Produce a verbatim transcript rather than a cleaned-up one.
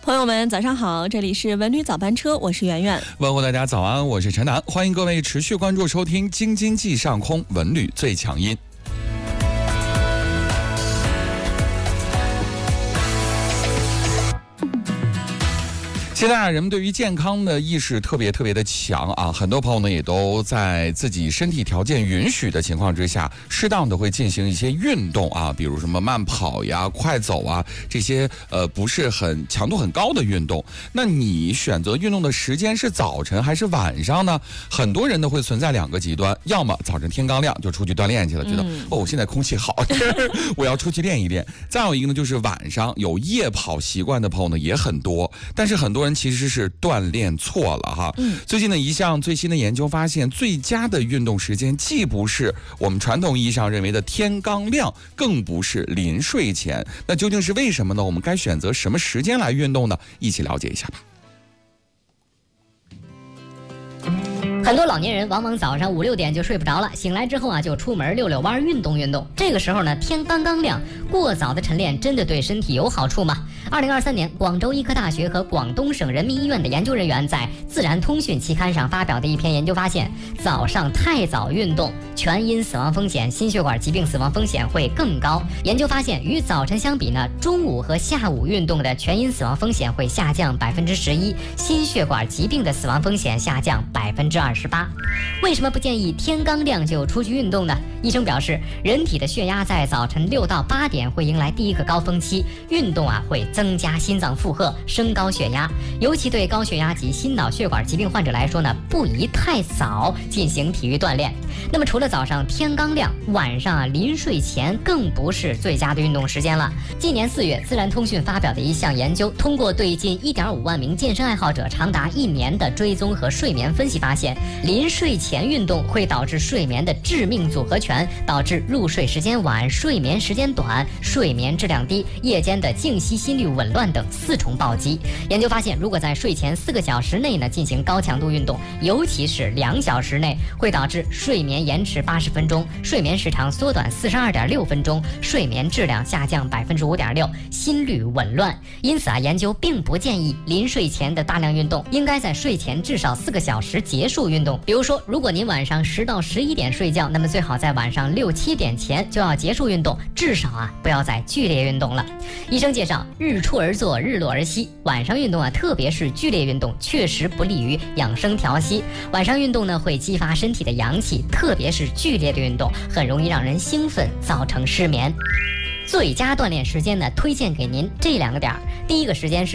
朋友们早上好，这里是文旅早班车，我是圆圆。 问候大家早安，我是陈楠，欢迎各位持续关注收听京津冀上空文旅最强音。现在人们对于健康的意识特别特别的强啊，很多朋友呢也都在自己身体条件允许的情况之下，适当的会进行一些运动啊，比如什么慢跑呀、快走啊，这些呃不是很强度很高的运动。那你选择运动的时间是早晨还是晚上呢？很多人呢会存在两个极端，要么早晨天刚亮就出去锻炼去了，觉得、嗯、哦现在空气好，我要出去练一练。再有一个呢就是晚上有夜跑习惯的朋友呢也很多，但是很多人其实是锻炼错了哈。嗯，最近的一项最新的研究发现，最佳的运动时间既不是我们传统意义上认为的天刚亮，更不是临睡前。那究竟是为什么呢？我们该选择什么时间来运动呢？一起了解一下吧。 很多老年人往往早上五六点就睡不着了，醒来之后啊就出门溜溜弯运动运动。这个时候呢天刚刚亮，过早的晨练真的对身体有好处吗？二零二三年广州医科大学和广东省人民医院的研究人员在《自然通讯》期刊上发表的一篇研究发现，早上太早运动，全因死亡风险、心血管疾病死亡风险会更高。研究发现，与早晨相比呢，中午和下午运动的全因死亡风险会下降百分之十一，心血管疾病的死亡风险下降百分之二十八。为什么不建议天刚亮就出去运动呢？医生表示，人体的血压在早晨六到八点会迎来第一个高峰期，运动啊会增加心脏负荷，升高血压，尤其对高血压及心脑血管疾病患者来说呢，不宜太早进行体育锻炼。那么除了早上天刚亮，晚上啊临睡前更不是最佳的运动时间了。今年四月，自然通讯发表的一项研究，通过对近 一点五万名健身爱好者长达一年的追踪和睡眠分析发现，临睡前运动会导致睡眠的致命组合拳，导致入睡时间晚、睡眠时间短、睡眠质量低、夜间的静息心率紊乱等四重暴击。研究发现，如果在睡前四个小时内呢进行高强度运动，尤其是两小时内，会导致睡眠延迟八十分钟，睡眠时长缩短四十二点六分钟，睡眠质量下降百分之五点六，心率紊乱。因此啊，研究并不建议临睡前的大量运动，应该在睡前至少四个小时结束运动。比如说，如果您晚上十到十一点睡觉，那么最好在晚上六七点前就要结束运动，至少啊不要再剧烈运动了。医生介绍，日出而作，日落而息，晚上运动啊，特别是剧烈运动，确实不利于养生调息。晚上运动呢，会激发身体的阳气，特别是剧烈的运动，很容易让人兴奋，造成失眠。最佳锻炼时间呢，推荐给您这两个点儿。第一个时间是